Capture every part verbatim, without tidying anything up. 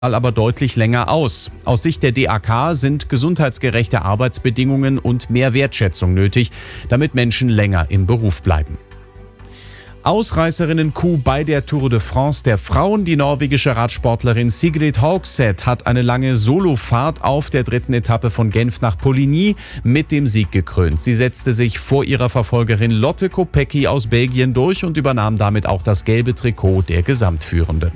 aber deutlich länger aus. Aus Sicht der D A K sind gesundheitsgerechte Arbeitsbedingungen und mehr Wertschätzung nötig, damit Menschen länger im Beruf bleiben. Ausreißerinnen-Coup bei der Tour de France der Frauen. Die norwegische Radsportlerin Sigrid Haugseth hat eine lange Solofahrt auf der dritten Etappe von Genf nach Poligny mit dem Sieg gekrönt. Sie setzte sich vor ihrer Verfolgerin Lotte Kopecky aus Belgien durch und übernahm damit auch das gelbe Trikot der Gesamtführenden.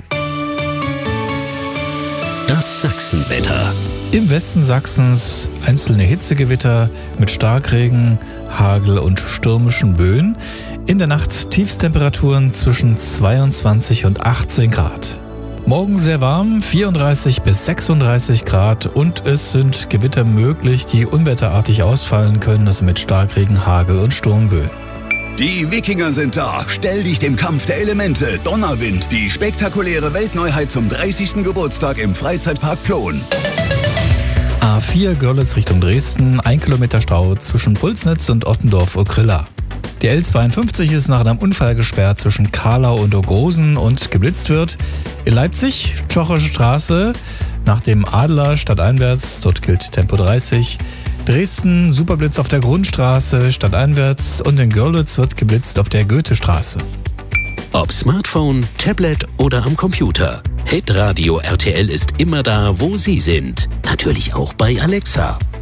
Das Sachsenwetter. Im Westen Sachsens einzelne Hitzegewitter mit Starkregen, Hagel und stürmischen Böen. In der Nacht Tiefstemperaturen zwischen zweiundzwanzig und achtzehn Grad. Morgen sehr warm, vierunddreißig bis sechsunddreißig Grad, und es sind Gewitter möglich, die unwetterartig ausfallen können, also mit Starkregen, Hagel und Sturmböen. Die Wikinger sind da. Stell dich dem Kampf der Elemente. Donnerwind, die spektakuläre Weltneuheit zum dreißigsten Geburtstag im Freizeitpark Plon. A vier Görlitz Richtung Dresden, ein Kilometer Stau zwischen Pulsnitz und Ottendorf-Okrilla. Die L zweiundfünfzig ist nach einem Unfall gesperrt zwischen Karlau und Ogrosen und geblitzt wird. In Leipzig, Tschochersche Straße, nach dem Adler stadteinwärts, dort gilt Tempo dreißig. Dresden, Superblitz auf der Grundstraße, stadteinwärts, und in Görlitz wird geblitzt auf der Goethestraße. Ob Smartphone, Tablet oder am Computer. Hitradio R T L ist immer da, wo Sie sind. Natürlich auch bei Alexa.